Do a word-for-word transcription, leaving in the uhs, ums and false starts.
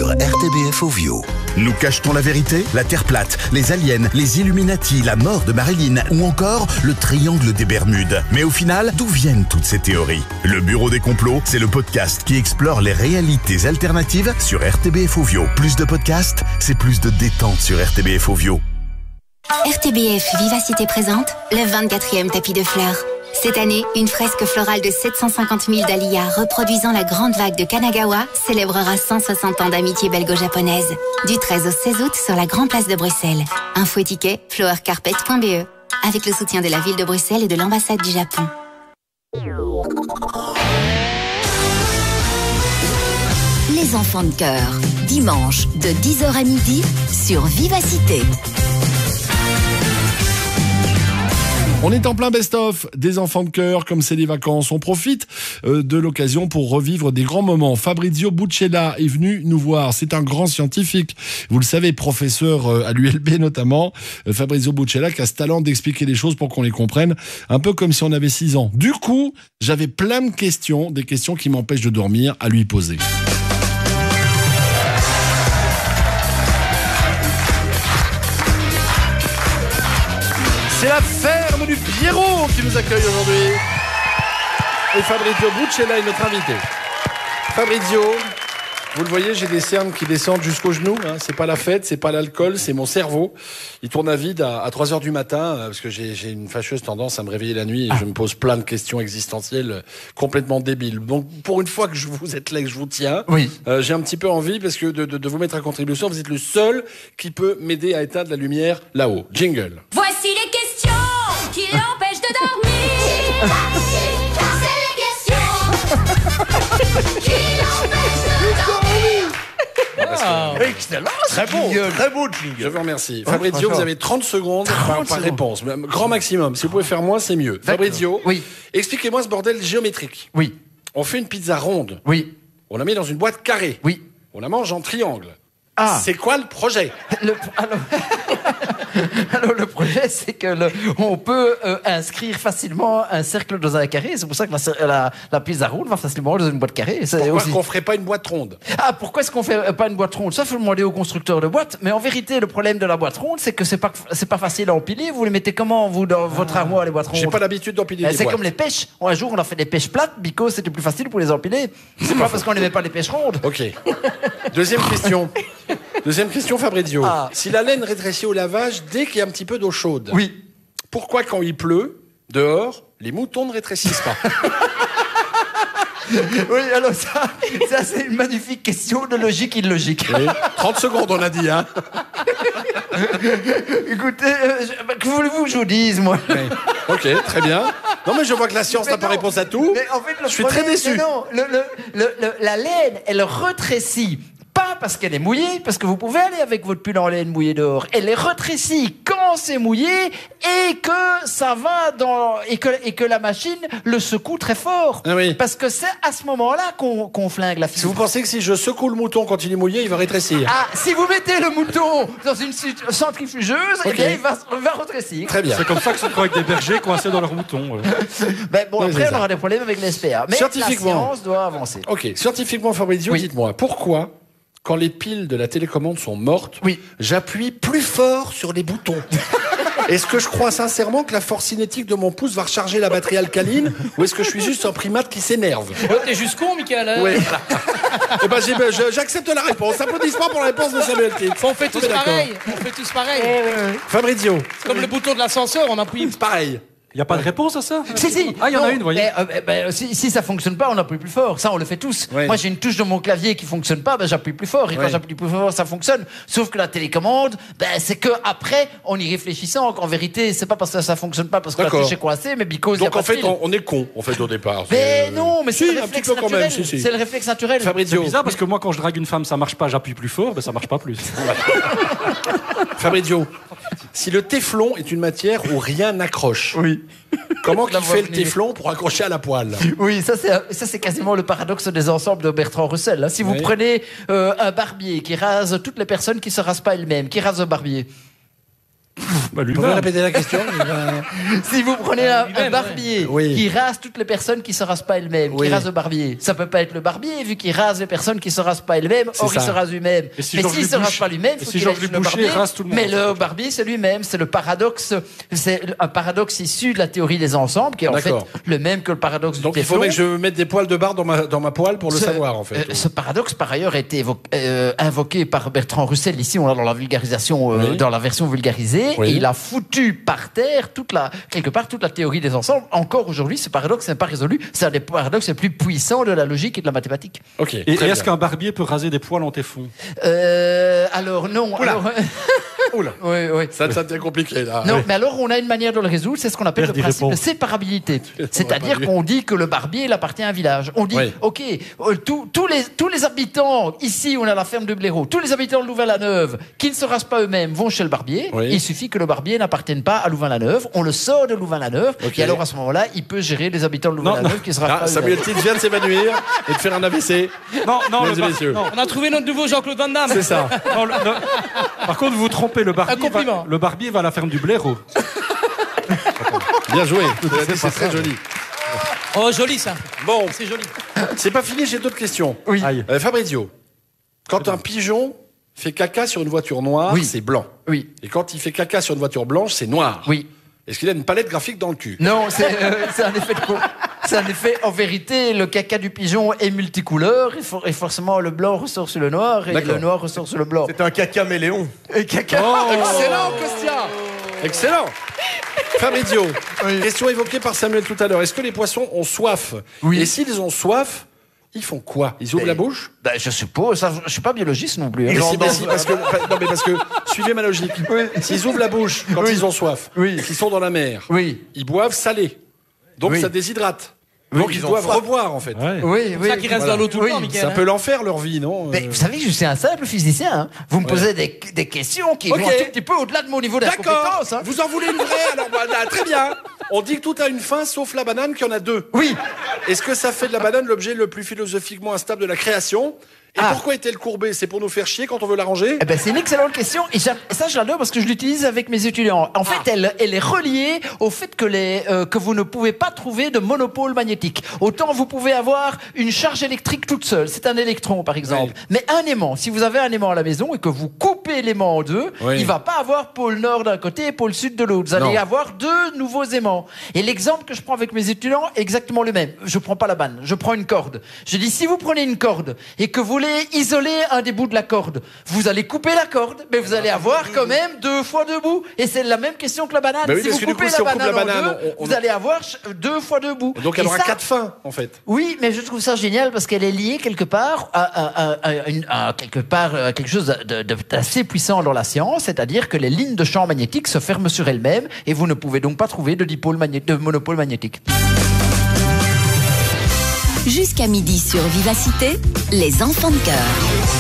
sur R T B F Ovio. Nous cache-t-on la vérité? La Terre plate, les aliens, les Illuminati, la mort de Marilyn ou encore le triangle des Bermudes. Mais au final, d'où viennent toutes ces théories? Le Bureau des complots, c'est le podcast qui explore les réalités alternatives sur R T B F Ovio. Plus de podcasts, c'est plus de détente sur R T B F Ovio. R T B F Vivacité présente le vingt-quatrième tapis de fleurs. Cette année, une fresque florale de sept cent cinquante mille dahlias reproduisant la grande vague de Kanagawa célébrera cent soixante ans d'amitié belgo-japonaise. Du treize au seize août sur la Grand Place de Bruxelles. Info et ticket flower carpet point b e avec le soutien de la ville de Bruxelles et de l'ambassade du Japon. Les enfants de cœur, dimanche de dix heures à midi sur Vivacité. On est en plein best-of des enfants de cœur, comme c'est les vacances. On profite euh, de l'occasion pour revivre des grands moments. Fabrizio Buccella est venu nous voir. C'est un grand scientifique. Vous le savez, professeur euh, à l'U L B notamment. Euh, Fabrizio Buccella qui a ce talent d'expliquer les choses pour qu'on les comprenne. Un peu comme si on avait six ans. Du coup, j'avais plein de questions, des questions qui m'empêchent de dormir, à lui poser. C'est la ferme du Pierrot qui nous accueille aujourd'hui. Et Fabrizio Buccella est notre invité. Fabrizio, vous le voyez, j'ai des cernes qui descendent jusqu'aux genoux. Hein. C'est pas la fête, c'est pas l'alcool, c'est mon cerveau. Il tourne à vide à, à trois heures du matin parce que j'ai, j'ai une fâcheuse tendance à me réveiller la nuit et ah. je me pose plein de questions existentielles complètement débiles. Donc pour une fois que je vous êtes là et que je vous tiens, oui. euh, j'ai un petit peu envie parce que de, de, de vous mettre à contribution. Vous êtes le seul qui peut m'aider à éteindre la lumière là-haut. Jingle. Voici les questions qui l'empêchent de dormir. C'est les questions qui l'empêchent de dormir. Ah, que... Excellent. Très beau, très beau jingle. Je vous remercie. Oh, Fabrizio, vous avez trente secondes par, par réponse. Grand maximum. Si vous pouvez faire moins, c'est mieux. D'accord. Fabrizio, oui. Expliquez-moi ce bordel géométrique. Oui. On fait une pizza ronde. Oui. On la met dans une boîte carrée. Oui. On la mange en triangle. Ah. C'est quoi le projet? le, alors, alors le projet, c'est que le, on peut euh, inscrire facilement un cercle dans un carré. C'est pour ça que la, la, la pizza ronde va facilement dans une boîte carrée. C'est pourquoi aussi... qu'on ferait pas une boîte ronde? Ah, pourquoi est-ce qu'on fait pas une boîte ronde? Ça, faut demander au constructeur de boîte. Mais en vérité, le problème de la boîte ronde, c'est que c'est pas c'est pas facile à empiler. Vous les mettez comment, vous, dans ah. votre armoire, les boîtes rondes? J'ai pas l'habitude d'empiler. C'est comme les pêches. Un jour, on a fait des pêches plates, because c'était plus facile pour les empiler. C'est pas parce qu'on n'aimait pas les pêches rondes. Ok. Deuxième question. Deuxième question, Fabrizio. Ah. Si la laine rétrécit au lavage dès qu'il y a un petit peu d'eau chaude, oui. pourquoi quand il pleut, dehors, les moutons ne rétrécissent pas? Oui, alors ça, ça c'est une magnifique question de logique illogique. Oui. trente secondes, on a dit, hein. Écoutez, euh, je, que voulez-vous que je vous dise, moi? Oui. Ok, très bien. Non, mais je vois que la science n'a pas réponse à tout. Mais en fait, le je suis très déçu. Non, le, le, le, le, la laine, elle rétrécit. Pas parce qu'elle est mouillée, parce que vous pouvez aller avec votre pull en laine mouillé dehors. Elle est rétrécie quand c'est mouillé et que ça va dans et que et que la machine le secoue très fort. Ah oui. Parce que c'est à ce moment-là qu'on qu'on flingue la fibre. Si vous pensez que si je secoue le mouton quand il est mouillé, il va rétrécir. Ah, si vous mettez le mouton dans une centrifugeuse, okay. eh bien il va, il va rétrécir. Très bien. C'est comme ça que se trouvent avec des bergers coincés dans leurs moutons. Ouais. Ben bon, oui, après on aura des problèmes avec l'S P A. Mais la science doit avancer. Ok, scientifiquement, Fabrizio, oui. dites-moi pourquoi. Quand les piles de la télécommande sont mortes, oui. j'appuie plus fort sur les boutons. Est-ce que je crois sincèrement que la force cinétique de mon pouce va recharger la batterie alcaline ou est-ce que je suis juste un primate qui s'énerve? Oh, t'es juste con, Michael. Hein. Oui. Eh ben, j'ai, je, j'accepte la réponse. Applaudissements pour la réponse de Samuel Kitts. On fait tous pareil. On fait tous pareil. Eh, oui, oui. Fabrizio. C'est comme le bouton de l'ascenseur, on appuie. C'est pareil. Il n'y a pas de réponse à ça? Si, si. Ah, il y en a une, vous voyez. Mais, euh, ben, si, si ça fonctionne pas, on appuie plus fort. Ça, on le fait tous. Oui. Moi, j'ai une touche de mon clavier qui fonctionne pas, ben, j'appuie plus fort. Et oui. quand j'appuie plus fort, ça fonctionne. Sauf que la télécommande, ben, c'est que après, en y réfléchissant, qu'en vérité, c'est pas parce que ça fonctionne pas parce que D'accord. la touche est coincée, mais because Donc, y a pas en fait, de on, on est con, en fait, au départ. Mais euh... non, mais c'est si, le réflexe naturel. Quand même, si, si. C'est le réflexe naturel. Fabrizio. C'est bizarre parce que moi, quand je drague une femme, ça marche pas, j'appuie plus fort, ben, ça marche pas plus. Fabrizio, si le téflon est une matière où rien n'accroche. Oui. Comment qu'il fait le téflon pour accrocher à la poêle? Oui, ça c'est, ça c'est quasiment le paradoxe des ensembles de Bertrand Russell. Si vous oui. prenez euh, un barbier qui rase toutes les personnes qui se rasent pas elles-mêmes, qui rase un barbier. Bah, Vous pouvez lui-même. répéter la question? Si vous prenez un, un lui-même, barbier Oui. qui rase toutes les personnes qui se rasent pas elles-mêmes, Oui. qui rase le barbier, ça peut pas être le barbier vu qu'il rase les personnes qui se rasent pas elles-mêmes. C'est Or il ça. se rase lui-même. Et si Mais Georges s'il se Boucher- rase pas lui-même, et faut si qu'il Georges aille chez le Boucher barbier. rase tout le monde, Mais en le fait. barbier c'est lui-même. C'est le paradoxe. C'est un paradoxe issu de la théorie des ensembles qui est en fait D'accord. le même que le paradoxe Donc du il faudrait que téflon. je mette des poils de barre dans ma, dans ma poêle pour le Ce- savoir, en fait. euh, ce paradoxe, par ailleurs, a été évo- euh, invoqué par Bertrand Russell. Ici, on l'a dans la vulgarisation, euh, Oui. dans la version vulgarisée, Oui. et il a foutu par terre toute la, quelque part toute la théorie des ensembles. Encore aujourd'hui, ce paradoxe n'est pas résolu. C'est un des paradoxes les plus puissants de la logique et de la mathématique. Ok. Et, et très est-ce bien. qu'un barbier peut raser des poils en téfon? Euh, alors non. Oula. Alors, Oula. oui, oui. Ça, ça devient compliqué, là. Non, mais alors on a une manière de le résoudre, c'est ce qu'on appelle Père le d'y principe de répond. séparabilité. pas C'est-à-dire lu. qu'on dit que le barbier, il appartient à un village. On dit, Oui. ok, euh, tous- tous les, tous les habitants, ici on a la ferme de Blaireau, tous les habitants de Louvain-la-Neuve qui ne se rasent pas eux-mêmes vont chez le barbier. Oui. Il suffit que le barbier n'appartienne pas à Louvain-la-Neuve. On le sort de Louvain-la-Neuve. Ok. Et alors à ce moment-là, il peut gérer les habitants de Non, Louvain-la-Neuve non. qui se rasent Ah, pas Samuel eux-mêmes. Titt vient de s'évanouir et de faire un A V C. Non, non, Mesdames le et bar- messieurs. non, On a trouvé notre nouveau Jean-Claude Van Damme. C'est ça. non, le- le- Par contre, vous vous trompez, le barbier, Un compliment. va, le barbier va à la ferme du Blaireau. Bien joué. C'est très joli. Oh, joli ça. Bon, C'est joli. c'est pas fini, j'ai d'autres questions. Oui. Aïe. Euh, Fabrizio, quand un pigeon fait caca sur une voiture noire, Oui. c'est blanc. Oui, Et quand il fait caca sur une voiture blanche, c'est noir. oui. Est-ce qu'il a une palette graphique dans le cul? Non, c'est euh, c'est un effet de co- C'est un effet, en vérité, le caca du pigeon est multicouleur et, for- et forcément le blanc ressort sur le noir et D'accord. le noir ressort sur le blanc. C'est un cacaméléon. Et caca. Excellent, Costia. Excellent. Fabrizio, question évoquée par Samuel tout à l'heure. Est-ce que les poissons ont soif? Oui. Et s'ils ont soif, ils font quoi? Ils ouvrent Mais- la bouche? Ben, je suppose, ça, je suis pas biologiste non plus. hein. Mais Genre si, dans- mais si, parce que, non, mais parce que, suivez ma logique. S'ils ouvrent la bouche quand Oui. ils ont soif, Oui. qu'ils sont dans la mer, Oui, ils boivent salé. Donc Oui. ça déshydrate. Donc ils, ils ont doivent soif. reboire, en fait. Ouais. oui, C'est oui. ça qui reste Voilà. dans l'eau tout le Oui. temps, C'est Mickaël. un peu l'enfer, leur vie, non? Mais Euh, vous savez, je suis un simple physicien. hein. Vous me posez des, des questions qui Ok. vont un tout petit peu au-delà de mon niveau D'accord. d'incompétence. hein. Vous en voulez une vraie? Alors, bah, là, très bien. On dit que tout a une fin, sauf la banane, qu'il y en a deux. Oui. Est-ce que ça fait de la banane l'objet le plus philosophiquement instable de la création? Et Ah. pourquoi est-elle courbée? C'est pour nous faire chier quand on veut la ranger? Eh ben, c'est une excellente question et j'a- ça je l'adore parce que je l'utilise avec mes étudiants. En fait, elle, elle est reliée au fait que, les, euh, que vous ne pouvez pas trouver de monopôle magnétique. Autant vous pouvez avoir une charge électrique toute seule, c'est un électron par exemple. Oui. Mais un aimant, si vous avez un aimant à la maison et que vous coupez l'aimant en deux, Oui. il va pas avoir pôle nord d'un côté et pôle sud de l'autre. Vous allez Non. avoir deux nouveaux aimants. Et l'exemple que je prends avec mes étudiants est exactement le même. Je prends pas la banne, je prends une corde. Je dis si vous prenez une corde et que vous voulez isoler un des bouts de la corde, vous allez couper la corde, mais vous allez avoir quand même deux fois deux bouts. Et c'est la même question que la banane. Bah oui, si parce vous que du coupez coup, si la on coupe banane, la en banane, deux, on- on- vous allez avoir ch- deux fois deux bouts. Donc elle Et aura ça- quatre fins, en fait. oui, mais je trouve ça génial parce qu'elle est liée quelque part à, à- à- à une- à quelque part à quelque chose de- de- d'assez puissant dans la science, c'est-à-dire que les lignes de champ magnétique se ferment sur elles-mêmes et vous ne pouvez donc pas trouver de dipôle magné- de monopôle magnétique. Jusqu'à midi sur Vivacité, les enfants de cœur.